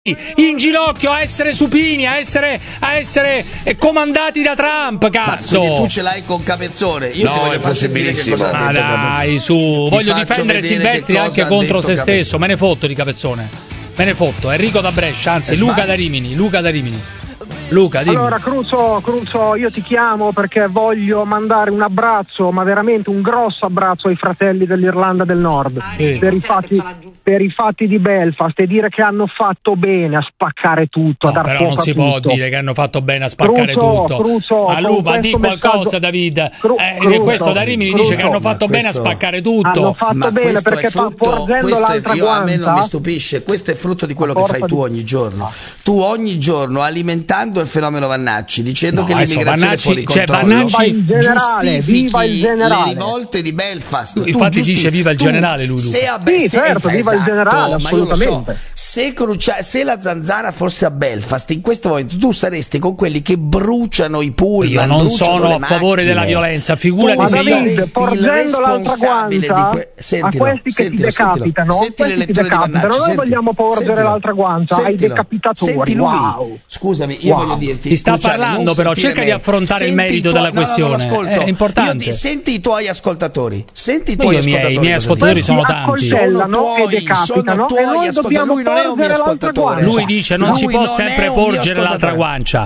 in ginocchio a essere supini, a essere comandati da Trump, cazzo. Quindi tu ce l'hai con Capezzone. Io ti voglio far sentire che cosa ha detto Capezzone. Dai, su, voglio difendere Silvestri anche contro se stesso. Me ne fotto di Capezzone. Me ne fotto. Enrico da Brescia, anzi Luca da Rimini. Luca, dimmi. Allora, Cruzo, io ti chiamo perché voglio mandare un abbraccio, ma veramente un grosso abbraccio ai fratelli dell'Irlanda del Nord, per i fatti di Belfast, e dire che hanno fatto bene a spaccare tutto, a dar però fuoco non si a tutto. può dire che hanno fatto bene a spaccare tutto. Ma di qualcosa, David. Questo da Rimini dice che hanno fatto bene a spaccare tutto. Hanno fatto bene perché porgendo l'altra guancia. A me non mi stupisce, questo è frutto di quello che fai tu ogni giorno. Tu ogni giorno, alimentando il fenomeno Vannacci, dicendo che l'immigrazione è fuori controllo, viva il generale, le rivolte di Belfast. Infatti dice viva il generale lui. Viva il generale, assolutamente. Se la zanzara fosse a Belfast, in questo momento tu saresti con quelli che bruciano i pullman. Io non sono a favore della violenza, figurati se io porgendo l'altra guancia a questi che ti decapitano, noi vogliamo porgere l'altra guancia ai decapitatori. Wow. Scusami, io voglio dirti, ti sta parlando, però cerca di affrontare il merito della questione. È importante. Senti i tuoi ascoltatori. I miei ascoltatori sono tanti. E decapitano, e noi dobbiamo porgere l'altra guancia. Lui dice non si può sempre porgere l'altra guancia.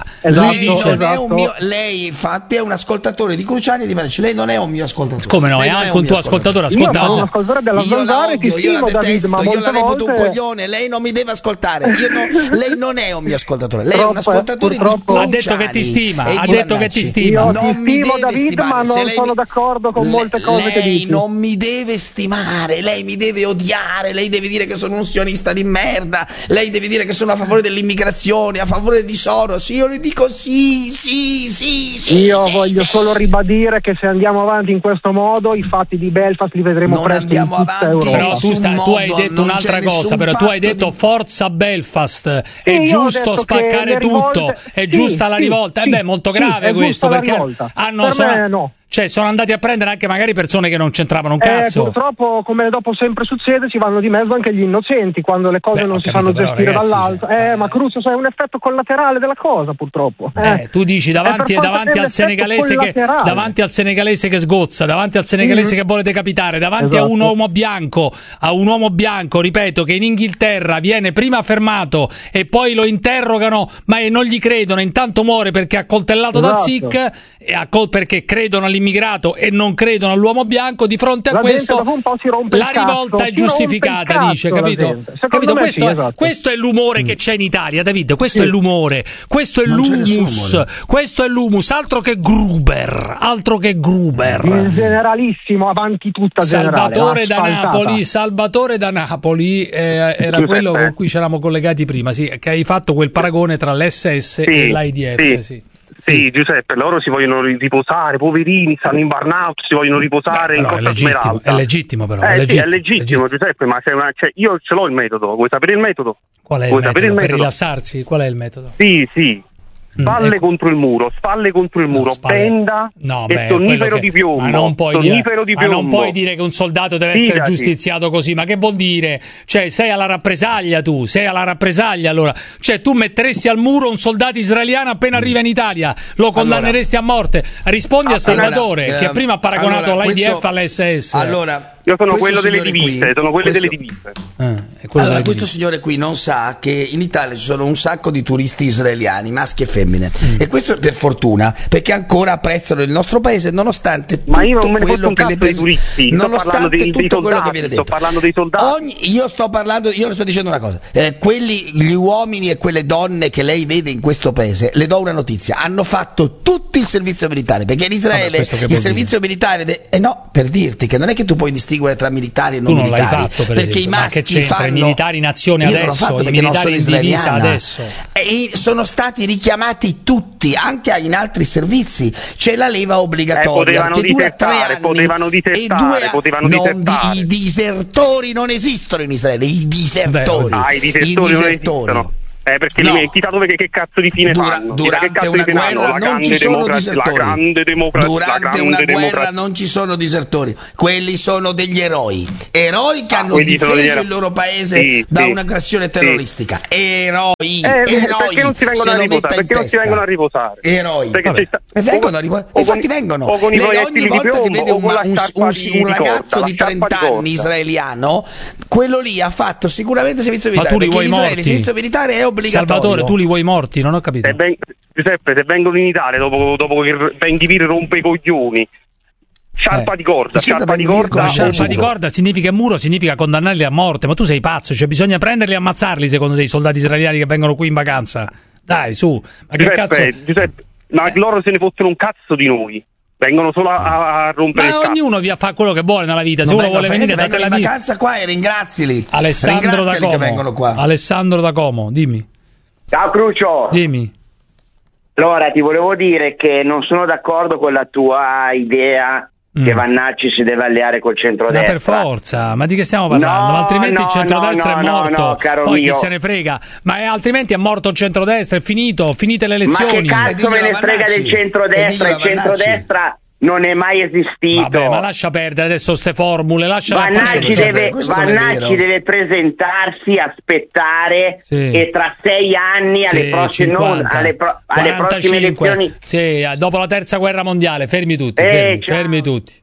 Lei infatti è un ascoltatore di Cruciani e di Vannacci. Lei non è un mio ascoltatore. Come no? È anche un tuo ascoltatore. Io sono un ascoltatore della Zanzara e ti stimo, David, ma io la reputo un volte... coglione. Lei non mi deve ascoltare. Lei non è un mio ascoltatore. Lei è un ascoltatore di Cruciani. Ha detto che ti stima. Io ti stimo, David, ma non sono d'accordo con molte cose che dici. Lei non mi deve stimare. Lei mi deve odiare. Lei deve dire che sono un sionista di merda. Lei deve dire che sono a favore dell'immigrazione, a favore di Soros. Io le dico sì. Io voglio solo ribadire che se andiamo avanti in questo modo i fatti di Belfast li vedremo presto in tutta Europa. Però tu hai detto un'altra cosa, però tu hai detto forza Belfast, è giusto spaccare tutto, è giusta la rivolta. Molto grave questo, perché sono andati a prendere anche magari persone che non c'entravano un cazzo. Purtroppo, come dopo sempre succede, ci vanno di mezzo anche gli innocenti quando le cose non si fanno gestire dall'alto. Ma Crucio, è un effetto collaterale della cosa, purtroppo. Tu dici davanti al senegalese che sgozza, davanti al senegalese che vuole decapitare, davanti a un uomo bianco, ripeto, che in Inghilterra viene prima fermato e poi lo interrogano, ma non gli credono, intanto muore perché è accoltellato dal Sikh, perché credono all'immigrato e non credono all'uomo bianco. Di fronte a questo la rivolta è giustificata, dice, capito? Questo è l'umore che c'è in Italia, David, questo è l'umore, questo è l'humus, altro che Gruber. Il generalissimo avanti tutta Salvatore da Napoli era quello con cui ci eravamo collegati prima, che hai fatto quel paragone tra l'SS e l'IDF. Sì, Giuseppe, loro si vogliono riposare, poverini, stanno in burnout, si vogliono riposare in Costa Smeralda. È legittimo, però. È legittimo, Giuseppe, ma io ce l'ho il metodo. Vuoi sapere il metodo? Qual è il metodo? Per rilassarsi? Qual è il metodo? Sì. Spalle contro il muro, benda e sonnifero di piombo. Ma non puoi dire che un soldato deve essere giustiziato così, ma che vuol dire? Sei alla rappresaglia allora. Tu metteresti al muro un soldato israeliano appena arriva in Italia, lo condanneresti a morte. Rispondi a Salvatore, che prima ha paragonato l'IDF all'SS. Io sono quello delle divise, questo signore qui non sa che in Italia ci sono un sacco di turisti israeliani, maschi e femmine, e questo per fortuna, perché ancora apprezzano il nostro paese nonostante tutto quello che le turisti, nonostante tutto quello che viene detto. Sto parlando dei soldati. Io le sto dicendo una cosa, gli uomini e quelle donne che lei vede in questo paese, le do una notizia, hanno fatto tutto il servizio militare, perché in Israele il servizio militare per dirti che non è che tu puoi distinguere tra militari e non militari. Tu non l'hai fatto, perché i maschi i militari in azione adesso, i militari in divisa adesso. E sono stati richiamati tutti, anche in altri servizi. C'è la leva obbligatoria che dura 3 anni. Potevano disertare. I disertori non esistono in Israele. I disertori non esistono. Perché chissà dove che cazzo di fine fanno. Durante una guerra non ci sono disertori. Durante una guerra non ci sono disertori. Quelli sono degli eroi che hanno difeso il loro paese da un'aggressione terroristica. Eroi. Perché non si vengono a riposare? Eroi. Vengono a riposare. Infatti vengono. Ogni volta che vede un ragazzo di 30 anni israeliano, quello lì ha fatto sicuramente servizio militare. Ma tu li vuoi morti? Il servizio militare è obbligatorio. Salvatore, tu li vuoi morti? Non ho capito. Giuseppe, se vengono in Italia dopo che Ben Ghir rompe i coglioni, sciarpa di corda. Sciarpa di corda significa muro, significa condannarli a morte. Ma tu sei pazzo, cioè bisogna prenderli e ammazzarli secondo te i soldati israeliani che vengono qui in vacanza? Dai, su. Ma che cazzo? Giuseppe, ma loro se ne fottono un cazzo di noi. Vengono solo a rompere il cazzo. Ognuno fa quello che vuole nella vita. Se uno vuole venire da Tel Aviv, in vacanza qua e ringrazili. Alessandro da Como. Che vengono qua. Alessandro da Como, dimmi. Ciao Crucio. Dimmi. Allora, ti volevo dire che non sono d'accordo con la tua idea che Vannacci si deve alleare col centrodestra. Ma per forza, ma di che stiamo parlando? Ma altrimenti il centrodestra è morto. No, caro poi mio. chi se ne frega? Ma altrimenti è morto il centrodestra, è finito, finite le elezioni. Ma che cazzo me ne frega del centrodestra? Il centrodestra non è mai esistito. Vabbè, ma lascia perdere adesso ste formule. Vannacci deve presentarsi, aspettare e tra 6 anni alle prossime elezioni. Sì, dopo la terza guerra mondiale, fermi tutti. Fermi tutti.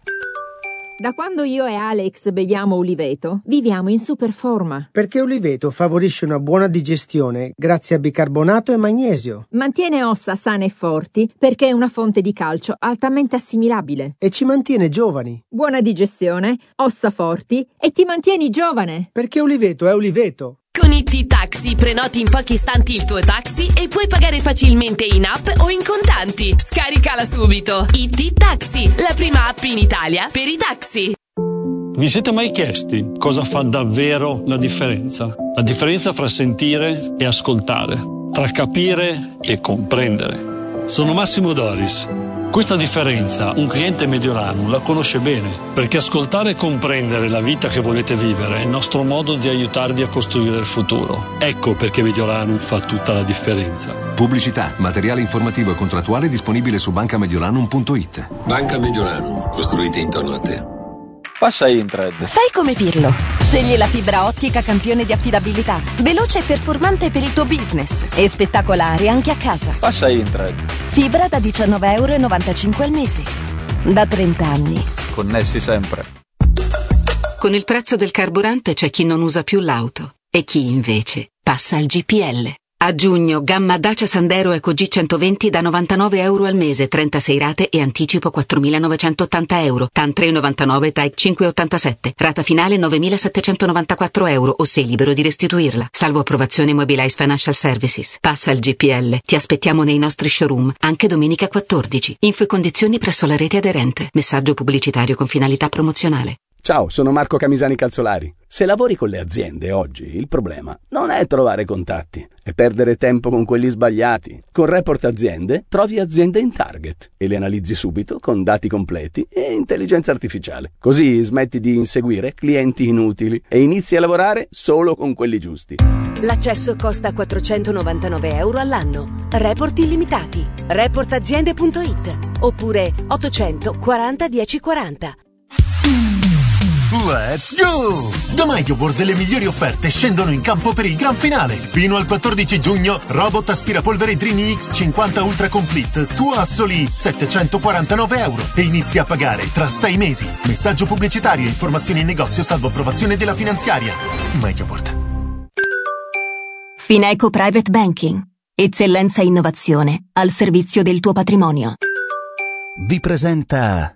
Da quando io e Alex beviamo Uliveto, viviamo in super forma. Perché Uliveto favorisce una buona digestione grazie a bicarbonato e magnesio. Mantiene ossa sane e forti perché è una fonte di calcio altamente assimilabile. E ci mantiene giovani. Buona digestione, ossa forti e ti mantieni giovane. Perché Uliveto è Uliveto. Con IT Taxi prenoti in pochi istanti il tuo taxi e puoi pagare facilmente in app o in contanti. Scaricala subito. IT Taxi, la prima app in Italia per i taxi. Vi siete mai chiesti cosa fa davvero la differenza? La differenza fra sentire e ascoltare, tra capire e comprendere. Sono Massimo Doris. Questa differenza un cliente Mediolanum la conosce bene, perché ascoltare e comprendere la vita che volete vivere è il nostro modo di aiutarvi a costruire il futuro. Ecco perché Mediolanum fa tutta la differenza. Pubblicità, materiale informativo e contrattuale disponibile su bancamediolanum.it. Banca Mediolanum, costruita intorno a te. Passa Intred. Fai come Pirlo. Scegli la fibra ottica campione di affidabilità. Veloce e performante per il tuo business. E spettacolare anche a casa. Passa Intred. Fibra da €19,95 al mese. Da 30 anni. Connessi sempre. Con il prezzo del carburante c'è chi non usa più l'auto e chi invece passa al GPL. A giugno, gamma Dacia Sandero Eco G120 da €99 al mese, 36 rate e anticipo €4.980, TAN 3,99, TAEC 5,87, rata finale €9.794 o sei libero di restituirla, salvo approvazione Mobilize Financial Services. Passa al GPL, ti aspettiamo nei nostri showroom, anche domenica 14. Info e condizioni presso la rete aderente. Messaggio pubblicitario con finalità promozionale. Ciao, sono Marco Camisani Calzolari. Se lavori con le aziende oggi, il problema non è trovare contatti, è perdere tempo con quelli sbagliati. Con Report Aziende trovi aziende in target e le analizzi subito con dati completi e intelligenza artificiale. Così smetti di inseguire clienti inutili e inizi a lavorare solo con quelli giusti. L'accesso costa €499 all'anno. Report illimitati. Reportaziende.it oppure 840 1040. Let's go! Da MyYogurt le migliori offerte scendono in campo per il gran finale. Fino al 14 giugno, robot aspirapolvere Trini X 50 Ultra Complete, tu a soli €749 e inizi a pagare tra 6 mesi. Messaggio pubblicitario e informazioni in negozio salvo approvazione della finanziaria. MyYogurt. Fineco Private Banking. Eccellenza e innovazione al servizio del tuo patrimonio. Vi presenta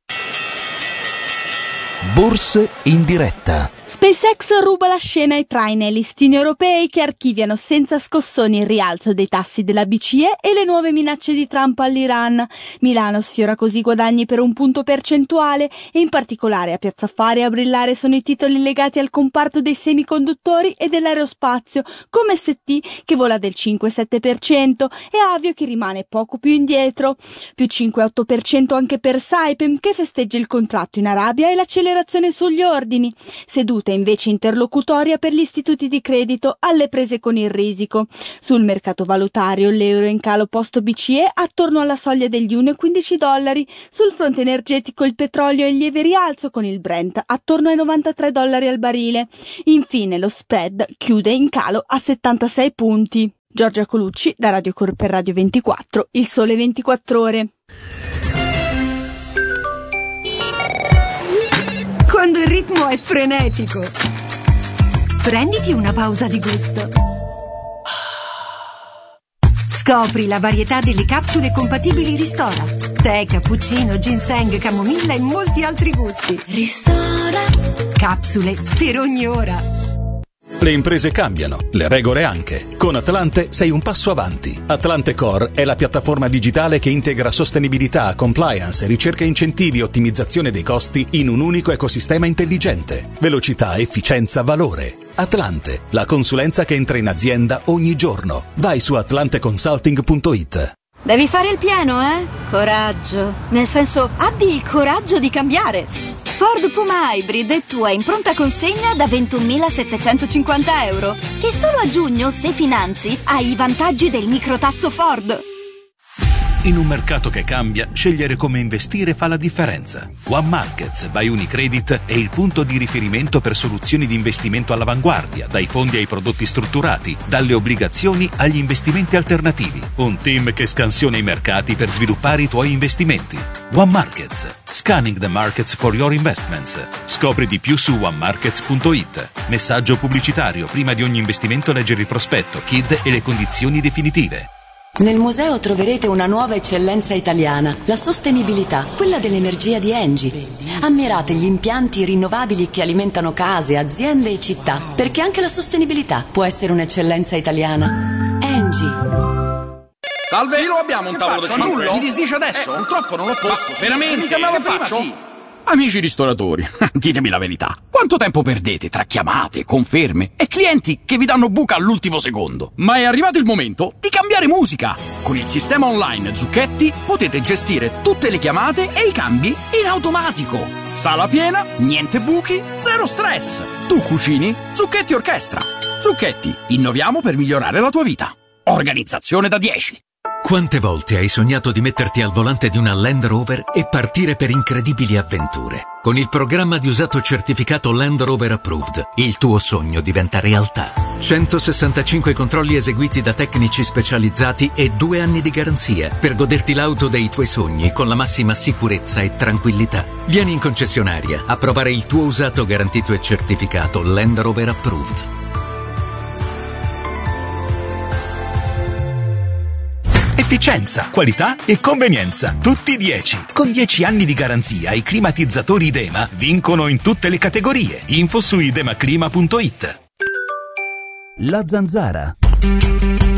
Borse in diretta. SpaceX ruba la scena ai traine, listini europei che archiviano senza scossoni il rialzo dei tassi della BCE e le nuove minacce di Trump all'Iran. Milano sfiora così guadagni per 1 punto percentuale e in particolare a Piazza Affari a brillare sono i titoli legati al comparto dei semiconduttori e dell'aerospazio, come ST che vola del 5-7% e Avio che rimane poco più indietro. Più 5-8% anche per Saipem che festeggia il contratto in Arabia e l'accelerazione un'accelerazione sugli ordini, seduta invece interlocutoria per gli istituti di credito alle prese con il risico. Sul mercato valutario l'euro in calo posto BCE attorno alla soglia degli $1,15. Sul fronte energetico il petrolio è in lieve rialzo con il Brent attorno ai $93 al barile. Infine lo spread chiude in calo a 76 punti. Giorgia Colucci da Radio Cor per Radio 24, Il Sole 24 Ore. Quando il ritmo è frenetico, prenditi una pausa di gusto. Scopri la varietà delle capsule compatibili Ristora. Tè, cappuccino, ginseng, camomilla e molti altri gusti. Ristora. Capsule per ogni ora. Le imprese cambiano, le regole anche. Con Atlante sei un passo avanti. Atlante Core è la piattaforma digitale che integra sostenibilità, compliance, ricerca e incentivi, ottimizzazione dei costi in un unico ecosistema intelligente. Velocità, efficienza, valore. Atlante, la consulenza che entra in azienda ogni giorno. Vai su atlanteconsulting.it. Devi fare il pieno, eh? Coraggio. Nel senso, abbi il coraggio di cambiare. Ford Puma Hybrid è tua in pronta consegna da €21.750. E solo a giugno, se finanzi, hai i vantaggi del microtasso Ford. In un mercato che cambia, scegliere come investire fa la differenza. One Markets by Unicredit è il punto di riferimento per soluzioni di investimento all'avanguardia, dai fondi ai prodotti strutturati, dalle obbligazioni agli investimenti alternativi. Un team che scansiona i mercati per sviluppare i tuoi investimenti. One Markets. Scanning the markets for your investments. Scopri di più su onemarkets.it. Messaggio pubblicitario. Prima di ogni investimento leggere il prospetto, KID e le condizioni definitive. Nel museo troverete una nuova eccellenza italiana, la sostenibilità, quella dell'energia di Engie. Ammirate gli impianti rinnovabili che alimentano case, aziende e città, perché anche la sostenibilità può essere un'eccellenza italiana. Engie. Salve, sì, lo abbiamo un tavolo da 5. Mi disdice adesso? Purtroppo non l'ho posto. Veramente? Che faccio? Sì. Amici ristoratori, ditemi la verità. Quanto tempo perdete tra chiamate, conferme e clienti che vi danno buca all'ultimo secondo? Ma è arrivato il momento di cambiare musica. Con il sistema online Zucchetti potete gestire tutte le chiamate e i cambi in automatico. Sala piena, niente buchi, zero stress. Tu cucini, Zucchetti orchestra. Zucchetti, innoviamo per migliorare la tua vita. Organizzazione da 10. Quante volte hai sognato di metterti al volante di una Land Rover e partire per incredibili avventure? Con il programma di usato certificato Land Rover Approved, il tuo sogno diventa realtà. 165 controlli eseguiti da tecnici specializzati e 2 anni di garanzia per goderti l'auto dei tuoi sogni con la massima sicurezza e tranquillità. Vieni in concessionaria a provare il tuo usato garantito e certificato Land Rover Approved. Efficienza, qualità e convenienza, tutti 10. Con 10 anni di garanzia i climatizzatori Idema vincono in tutte le categorie. Info su idemaclima.it. La Zanzara.